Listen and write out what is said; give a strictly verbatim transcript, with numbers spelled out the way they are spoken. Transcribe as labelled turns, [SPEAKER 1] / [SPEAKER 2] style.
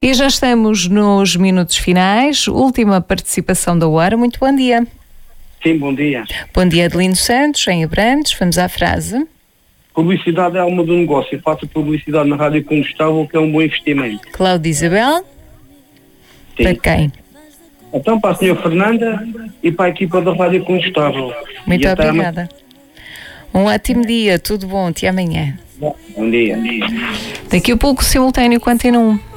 [SPEAKER 1] E já estamos nos minutos finais, última participação da hora. Muito bom dia.
[SPEAKER 2] Sim, bom dia.
[SPEAKER 1] Bom dia, Adelino Santos, em Abrantes. Vamos à frase.
[SPEAKER 2] Publicidade é alma do negócio. Faça publicidade na rádio combustível, que é um bom investimento.
[SPEAKER 1] Cláudia Isabel.
[SPEAKER 2] Sim.
[SPEAKER 1] Para quem?
[SPEAKER 2] Então, para a senhora Fernanda e para a equipa da rádio combustível.
[SPEAKER 1] Muito
[SPEAKER 2] E até
[SPEAKER 1] obrigada. Um ótimo dia, tudo bom, até amanhã.
[SPEAKER 2] Bom dia.
[SPEAKER 1] Daqui a pouco, simultâneo com a Antena um.